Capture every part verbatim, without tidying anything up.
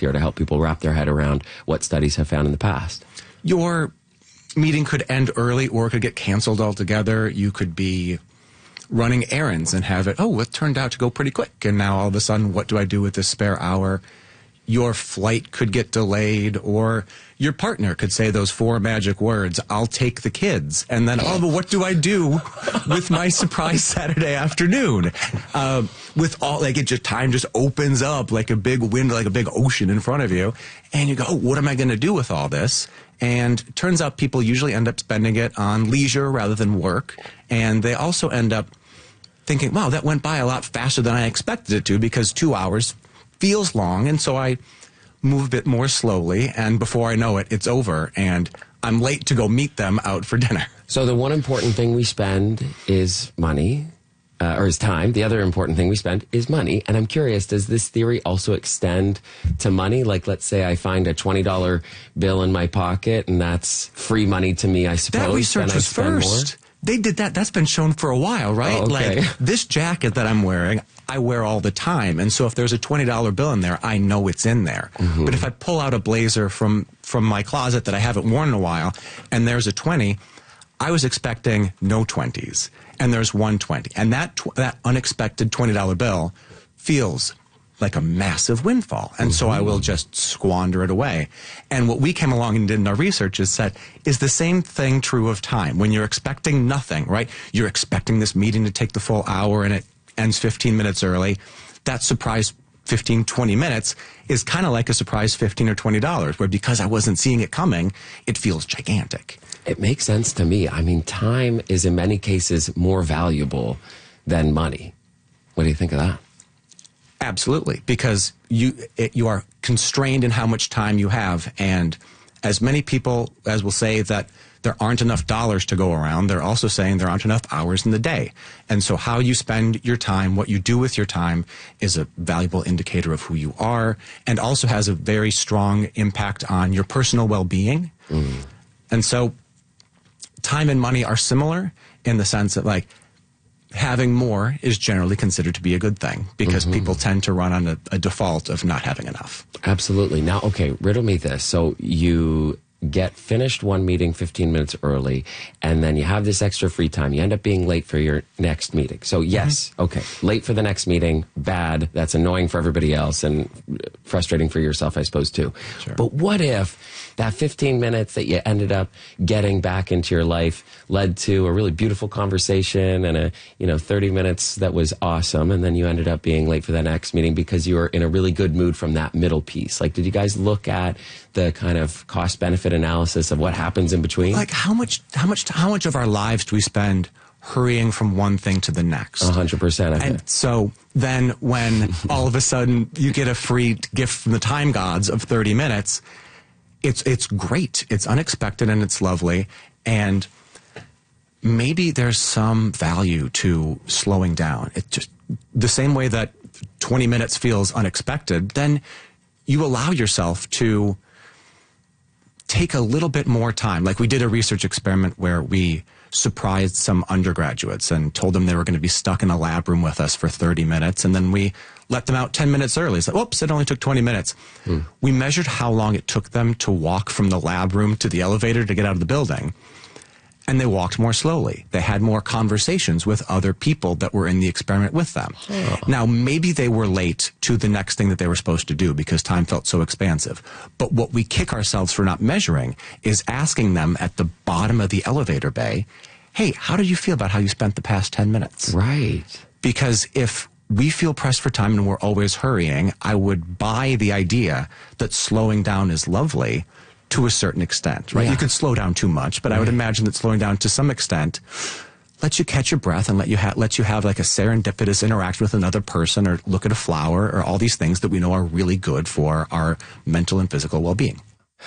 here to help people wrap their head around what studies have found in the past. Your meeting could end early or it could get canceled altogether. You could be running errands and have it, oh, it turned out to go pretty quick. And now all of a sudden, what do I do with this spare hour? Your flight could get delayed, or your partner could say those four magic words, I'll take the kids. And then, oh, but what do I do with my surprise Saturday afternoon? Uh, with all, like, it just, time just opens up like a big window, like a big ocean in front of you. And you go, oh, what am I going to do with all this? And it turns out people usually end up spending it on leisure rather than work. And they also end up thinking, wow, that went by a lot faster than I expected it to, because two hours feels long, and so I move a bit more slowly, and before I know it, it's over, and I'm late to go meet them out for dinner. So the one important thing we spend is money, uh, or is time. The other important thing we spend is money, and I'm curious, does this theory also extend to money? Like, let's say I find a twenty dollar bill in my pocket, and that's free money to me, I suppose. That research was first. More? They did that. That's been shown for a while, right? Oh, okay. Like, this jacket that I'm wearing, I wear all the time. And so if there's a twenty dollar bill in there, I know it's in there. Mm-hmm. But if I pull out a blazer from, from my closet that I haven't worn in a while, and there's a twenty, I was expecting no twenties. And there's one twenty. And that, tw- that unexpected twenty dollar bill feels like a massive windfall. And mm-hmm. so I will just squander it away. And what we came along and did in our research is said, is the same thing true of time? When you're expecting nothing, right? You're expecting this meeting to take the full hour and it ends fifteen minutes early. That surprise fifteen, twenty minutes is kind of like a surprise fifteen or twenty dollars, where because I wasn't seeing it coming, it feels gigantic. It makes sense to me. I mean, time is in many cases more valuable than money. What do you think of that? Absolutely, because you it, you are constrained in how much time you have, and as many people as will say that there aren't enough dollars to go around, they're also saying there aren't enough hours in the day. And so how you spend your time, what you do with your time, is a valuable indicator of who you are, and also has a very strong impact on your personal well-being. Mm. And so time and money are similar in the sense that, like, having more is generally considered to be a good thing, because mm-hmm. people tend to run on a, a default of not having enough. Absolutely. Now, okay, riddle me this. So you get finished one meeting fifteen minutes early, and then you have this extra free time. You end up being late for your next meeting. So yes, mm-hmm. okay, late for the next meeting, bad. That's annoying for everybody else and frustrating for yourself, I suppose, too. Sure. But what if that fifteen minutes that you ended up getting back into your life led to a really beautiful conversation and a, you know, thirty minutes that was awesome, and then you ended up being late for the next meeting because you were in a really good mood from that middle piece? Like, did you guys look at the kind of cost-benefit analysis of what happens in between? Like, how much, how much, how much of our lives do we spend hurrying from one thing to the next? A hundred percent. And so then when all of a sudden you get a free gift from the time gods of thirty minutes, it's, it's great. It's unexpected and it's lovely. And maybe there's some value to slowing down. It just, the same way that twenty minutes feels unexpected, then you allow yourself to take a little bit more time. Like, we did a research experiment where we surprised some undergraduates and told them they were going to be stuck in a lab room with us for thirty minutes. And then we let them out ten minutes early. It's like, whoops, it only took twenty minutes. Hmm. We measured how long it took them to walk from the lab room to the elevator to get out of the building. And they walked more slowly. They had more conversations with other people that were in the experiment with them. Oh. Now, maybe they were late to the next thing that they were supposed to do because time felt so expansive. But what we kick ourselves for not measuring is asking them at the bottom of the elevator bay, hey, how did you feel about how you spent the past ten minutes? Right. Because if we feel pressed for time and we're always hurrying, I would buy the idea that slowing down is lovely to a certain extent, right? Yeah. You could slow down too much, but right. I would imagine that slowing down to some extent lets you catch your breath and let you ha- let you have like a serendipitous interaction with another person, or look at a flower, or all these things that we know are really good for our mental and physical well-being.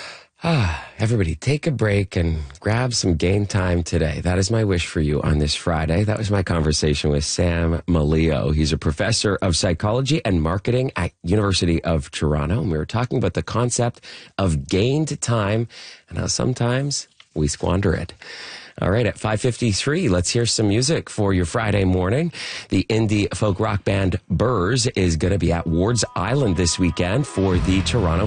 Ah, everybody take a break and grab some game time today. That is my wish for you on this Friday. That was my conversation with Sam Maleo. He's a professor of psychology and marketing at University of Toronto. And we were talking about the concept of gained time and how sometimes we squander it. All right, at five fifty-three, let's hear some music for your Friday morning. The indie folk rock band Burrs is going to be at Ward's Island this weekend for the Toronto